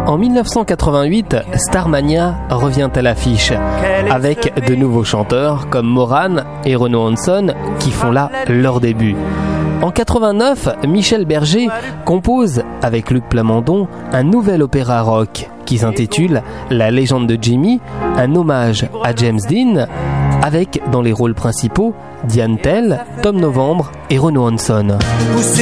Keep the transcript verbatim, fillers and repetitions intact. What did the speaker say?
En dix-neuf cent quatre-vingt-huit, Starmania revient à l'affiche avec de nouveaux chanteurs comme Moran et Renaud Hanson qui font là leur début. En quatre-vingt-neuf, Michel Berger compose avec Luc Plamondon un nouvel opéra rock qui s'intitule La légende de Jimmy, un hommage à James Dean, avec dans les rôles principaux Diane Tell, Tom Novembre et Renaud Hanson.